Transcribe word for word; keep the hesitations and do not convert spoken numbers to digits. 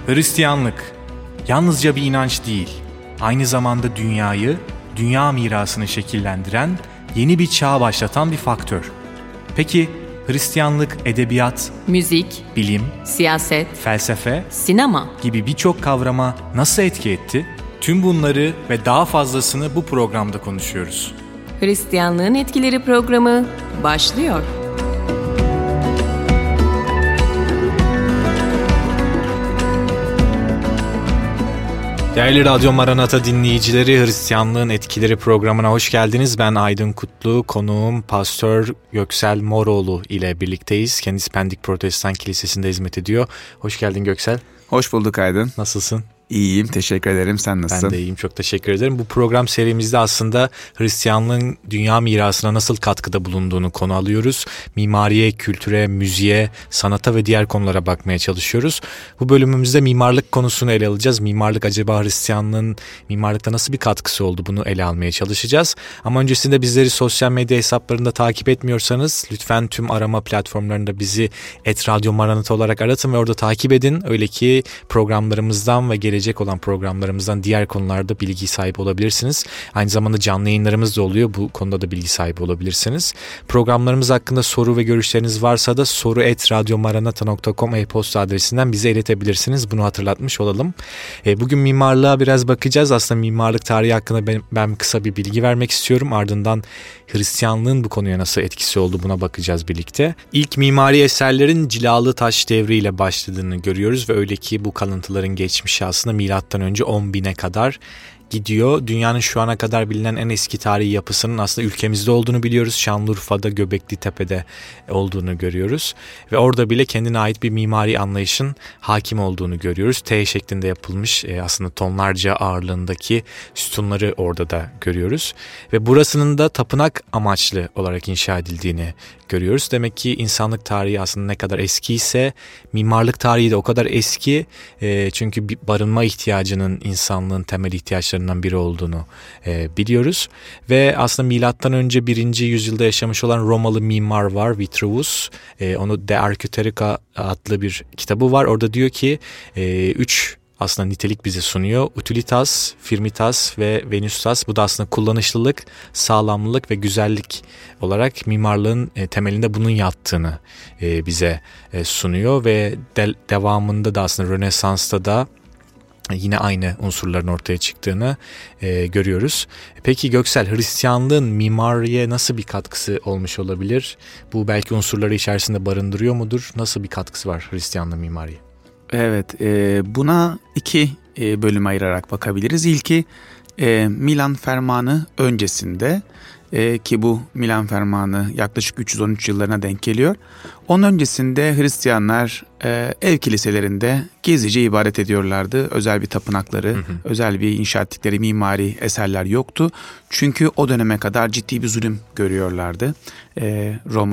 Hristiyanlık yalnızca bir inanç değil, aynı zamanda dünyayı, dünya mirasını şekillendiren, yeni bir çağ başlatan bir faktör. Peki Hristiyanlık edebiyat, müzik, bilim, siyaset, felsefe, sinema gibi birçok kavrama nasıl etki etti? Tüm bunları ve daha fazlasını bu programda konuşuyoruz. Hristiyanlığın Etkileri programı başlıyor. Değerli Radyo Maranata dinleyicileri, Hristiyanlığın Etkileri programına hoş geldiniz. Ben Aydın Kutlu, konuğum Pastör Göksel Moroğlu ile birlikteyiz. Kendisi Pendik Protestan Kilisesi'nde hizmet ediyor. Hoş geldin Göksel. Hoş bulduk Aydın. Nasılsın? İyiyim, teşekkür ederim. Sen nasılsın? Ben de iyiyim, çok teşekkür ederim. Bu program serimizde aslında Hristiyanlığın dünya mirasına nasıl katkıda bulunduğunu konu alıyoruz. Mimariye, kültüre, müziğe, sanata ve diğer konulara bakmaya çalışıyoruz. Bu bölümümüzde mimarlık konusunu ele alacağız. Mimarlık acaba Hristiyanlığın mimarlıkta nasıl bir katkısı oldu, bunu ele almaya çalışacağız. Ama öncesinde bizleri sosyal medya hesaplarında takip etmiyorsanız lütfen tüm arama platformlarında bizi et Radyo Maranata olarak aratın ve orada takip edin. Öyle ki programlarımızdan ve gelecek gelecek olan programlarımızdan diğer konularda bilgi sahibi olabilirsiniz. Aynı zamanda canlı yayınlarımız da oluyor. Bu konuda da bilgi sahibi olabilirsiniz. Programlarımız hakkında soru ve görüşleriniz varsa da soru et radyomaranata nokta com e-posta adresinden bize iletebilirsiniz. Bunu hatırlatmış olalım. E, bugün mimarlığa biraz bakacağız. Aslında mimarlık tarihi hakkında ben, ben kısa bir bilgi vermek istiyorum. Ardından Hristiyanlığın bu konuya nasıl etkisi oldu, buna bakacağız birlikte. İlk mimari eserlerin cilalı taş devriyle başladığını görüyoruz ve öyle ki bu kalıntıların geçmişi aslında milattan önce on bine kadar gidiyor. Dünyanın şu ana kadar bilinen en eski tarihi yapısının aslında ülkemizde olduğunu biliyoruz. Şanlıurfa'da, Göbekli Tepe'de olduğunu görüyoruz. Ve orada bile kendine ait bir mimari anlayışın hakim olduğunu görüyoruz. T şeklinde yapılmış aslında tonlarca ağırlığındaki sütunları orada da görüyoruz. Ve burasının da tapınak amaçlı olarak inşa edildiğini görüyoruz. Demek ki insanlık tarihi aslında ne kadar eskiyse mimarlık tarihi de o kadar eski. E, çünkü bir barınma ihtiyacının insanlığın temel ihtiyaçlarından biri olduğunu e, biliyoruz. Ve aslında milattan önce birinci yüzyılda yaşamış olan Romalı mimar var, Vitruvius. E, onu De Architectura adlı bir kitabı var. Orada diyor ki e, üç aslında nitelik bize sunuyor. Utilitas, firmitas ve venustas. Bu da aslında kullanışlılık, sağlamlılık ve güzellik olarak mimarlığın e, temelinde bunun yattığını e, bize e, sunuyor. Ve de, devamında da aslında Rönesans'ta da yine aynı unsurların ortaya çıktığını e, görüyoruz. Peki Göksel, Hristiyanlığın mimariye nasıl bir katkısı olmuş olabilir? Bu belki unsurları içerisinde barındırıyor mudur? Nasıl bir katkısı var Hristiyanlığın mimariye? Evet, e, buna iki e, bölüm ayırarak bakabiliriz. İlki e, Milan Fermanı öncesinde e, ki bu Milan Fermanı yaklaşık üç yüz on üç yıllarına denk geliyor. Onun öncesinde Hristiyanlar e, ev kiliselerinde gizlice ibadet ediyorlardı. Özel bir tapınakları, hı hı. özel bir inşa ettikleri mimari eserler yoktu. Çünkü o döneme kadar ciddi bir zulüm görüyorlardı. E, Roma